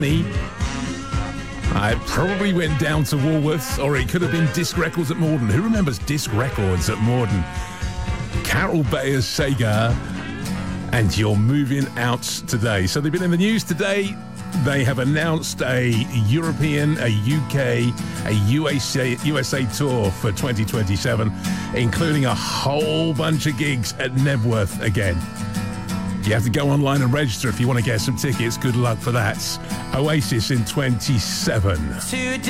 I probably went down to Woolworths, or it could have been Disc Records at Morden. Who remembers Disc Records at Morden? Carol Bayer's Sega, and you're moving out today. So they've been in the news today. They have announced a European, a UK, a USA tour for 2027, including a whole bunch of gigs at Nebworth again. You have to go online and register if you want to get some tickets. Good luck for that. Oasis in 27.